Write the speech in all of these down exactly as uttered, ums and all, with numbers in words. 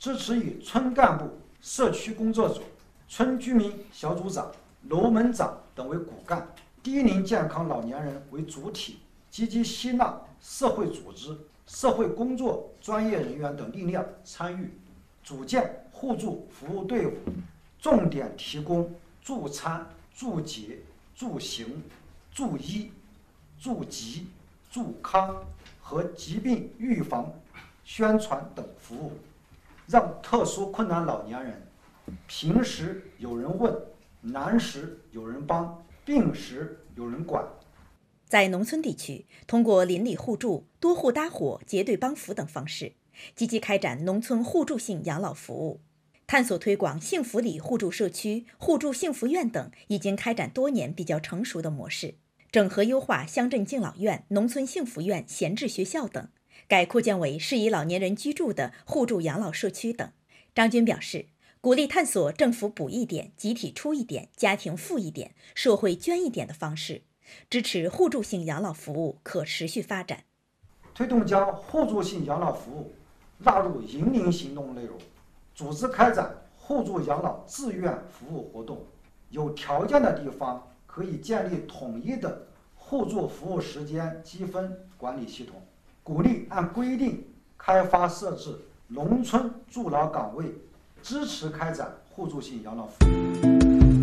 支持以村干部、社区工作者、村居民小组长、楼门长等为骨干，低龄健康老年人为主体，积极吸纳社会组织、社会工作专业人员等力量参与，组建互助服务队伍，重点提供助餐、助洁、助行、助医、助疾、助康和疾病预防宣传等服务，让特殊困难老年人平时有人问，难时有人帮，病时有人管。 在农村地区，通过邻里互助、多户搭伙、结对帮扶等方式，积极开展农村互助性养老服务，探索推广幸福里互助社区、互助幸福院等已经开展多年比较成熟的模式，整合优化乡镇敬老院、农村幸福院、闲置学校等，改扩建为适宜老年人居住的互助养老社区等。张军表示，鼓励探索政府补一点、集体出一点、家庭付一点、社会捐一点的方式，支持互助性养老服务可持续发展， 推动将互助性养老服务纳入引领行动内容，组织开展互助养老志愿服务活动。有条件的地方可以建立统一的互助服务时间积分管理系统，鼓励按规定开发设置农村助老岗位，支持开展互助性养老服务。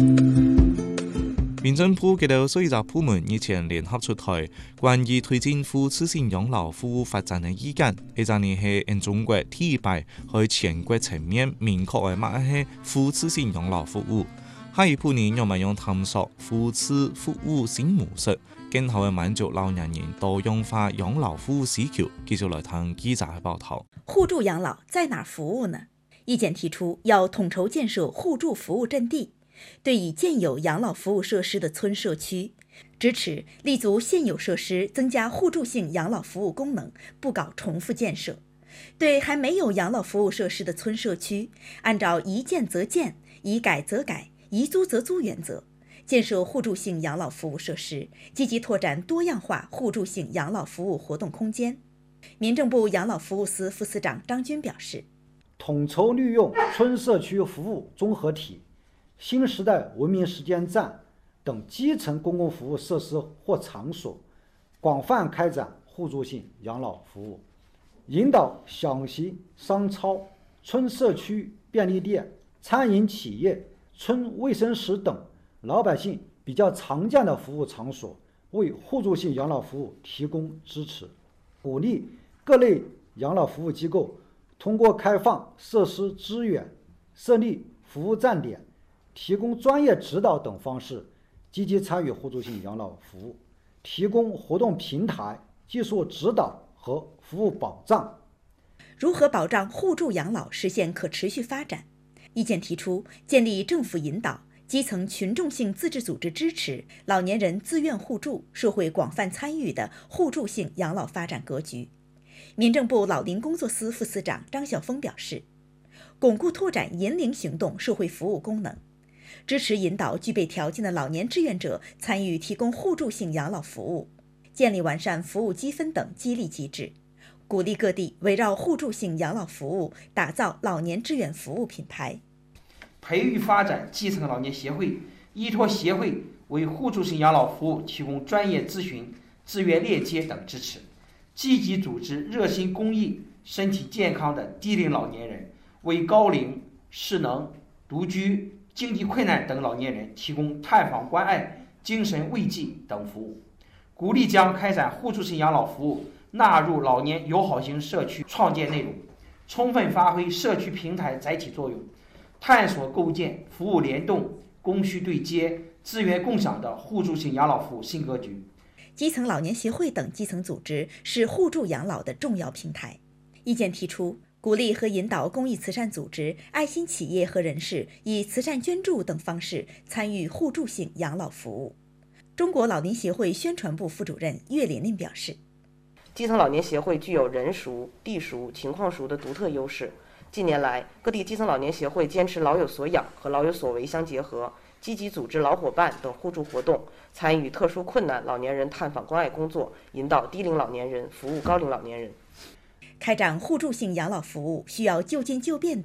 民政部及到所有部門日前聯合出台關於推進互助性養老服務發展嘅意見，呢就係喺中國第一擺喺全國層面明確嘅乜係互助性養老服務。下一步年又咪用探索互助服務新模式，更好嘅滿足老年人多樣化養老服務需求。繼續來聽記者嘅報道。 互助養老在哪兒服務呢？意見提出要統籌建設互助服務陣地，對已建有養老服務設施的村社區，支持立足現有設施，增加互助性養老服務功能，不搞重複建設。對還沒有養老服務設施的村社區，按照宜建則建、宜改則改、宜租則租原則，建設互助性養老服務設施，積極拓展多樣化互助性養老服務活動空間。民政部養老服務司副司長張軍表示， 統籌利用村社區服務綜合體、新時代文明實踐站等基層公共服務設施或場所，廣泛開展互助性養老服務，引導小型商超、村社區便利店、餐飲企業、村衛生室等老百姓比較常見的服務場所，為互助性養老服務提供支持，鼓勵各類養老服務機構通過開放設施資源、設立服務站點、提供專業指導等方式，積極參與互助性養老服務，提供活動平台、技術指導和服務保障。 如何保障互助養老實現可持續發展？意見提出建立政府引導、基層群眾性自治組織支持、老年人自願互助、社會廣泛參與的互助性養老發展格局。民政部老齡工作司副司長張曉峰表示，鞏固拓展引領行動社會服務功能，支持引導具備條件的老年志願者參與提供互助性養老服務，建立完善服務積分等激勵機制，鼓勵各地圍繞互助性養老服務打造老年志願服務品牌， 培育發展基層老年協會，依託協會為互助性養老服務提供專業諮詢、資源鏈接等支持，積極組織熱心公益、身體健康的低齡老年人，為高齡、失能、獨居、經濟困難等老年人提供探訪關愛、精神慰藉等服務，鼓勵將開展互助性養老服務納入老年友好型社區創建內容，充分發揮社區平台載體作用，探索構建服務聯動、供需對接、資源共享的互助性養老服務新格局。 基層老年協會等基層組織是互助養老的重要平台。意見提出，鼓勵和引導公益慈善組織、愛心企業和人士以慈善捐助等方式參與互助性養老服務。中國老齡協會宣傳部副主任岳琳琳表示， 基層老年協會具有人熟、地熟、情況熟的獨特優勢。近年來，各地基層老年協會堅持老有所養和老有所為相結合，積極組織老夥伴等互助活動，參與特殊困難老年人探訪關愛工作，引導低齡老年人服務高齡老年人。 開展互助性養老服務需要就近就變的